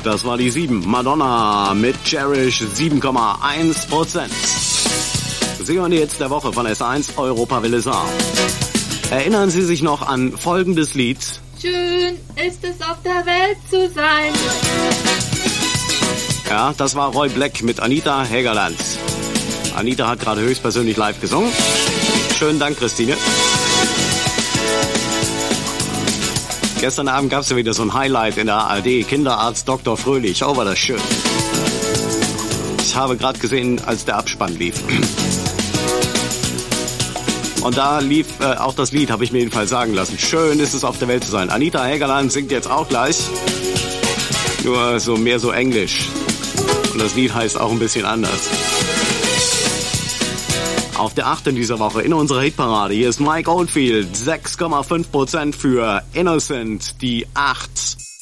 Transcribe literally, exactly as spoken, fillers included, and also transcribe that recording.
Das war die sieben. Madonna mit Cherish sieben Komma eins Prozent. Sie hören die Hits der Woche von S eins Europawelle Saar. Erinnern Sie sich noch an folgendes Lied? Schön ist es auf der Welt zu sein. Ja, das war Roy Black mit Anita Hägerland. Anita hat gerade höchstpersönlich live gesungen. Schönen Dank, Christine. Gestern Abend gab es ja wieder so ein Highlight in der A R D. Kinderarzt Doktor Fröhlich. Oh, war das schön. Ich habe gerade gesehen, als der Abspann lief. Und da lief äh, auch das Lied, habe ich mir jedenfalls sagen lassen. Schön ist es auf der Welt zu sein. Anita Hägerland singt jetzt auch gleich. Nur so mehr so Englisch. Und das Lied heißt auch ein bisschen anders. Auf der acht in dieser Woche in unserer Hitparade. Hier ist Mike Oldfield. sechs Komma fünf Prozent für Innocent, die acht.